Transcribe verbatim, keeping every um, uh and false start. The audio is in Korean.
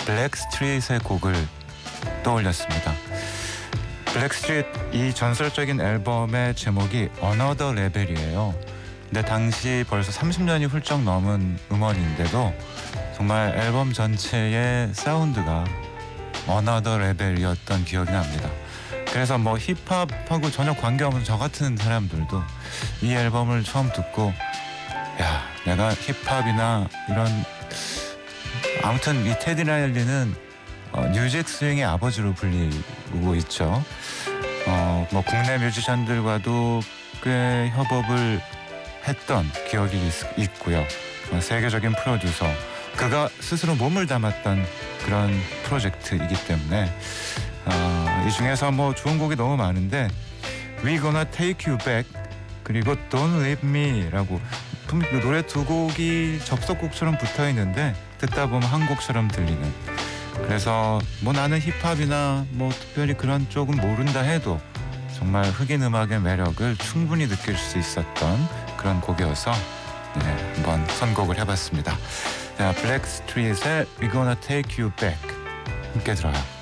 블랙스트리트의 곡을 떠올렸습니다. 블랙스트리트 이 전설적인 앨범의 제목이 Another Level이에요. 근데 당시 벌써 삼십 년이 훌쩍 넘은 음원인데도 정말 앨범 전체의 사운드가 Another Level이었던 기억이 납니다. 그래서 뭐 힙합하고 전혀 관계없는 저 같은 사람들도 이 앨범을 처음 듣고 야, 내가 힙합이나 이런 아무튼 이 테디 라일리는 어, 뉴잭 스윙의 아버지로 불리고 있죠. 어, 뭐 국내 뮤지션들과도 꽤 협업을 했던 기억이 있, 있고요. 어, 세계적인 프로듀서, 그가 스스로 몸을 담았던 그런 프로젝트이기 때문에 어, 이 중에서 뭐 좋은 곡이 너무 많은데 We Gonna Take You Back 그리고 Don't Leave Me라고 노래 두 곡이 접속곡처럼 붙어있는데 듣다 보면 한 곡처럼 들리는, 그래서 뭐 나는 힙합이나 뭐 특별히 그런 쪽은 모른다 해도 정말 흑인 음악의 매력을 충분히 느낄 수 있었던 그런 곡이어서 네, 한번 선곡을 해봤습니다. 자, 블랙스트리트의 We Gonna Take You Back 함께 들어요.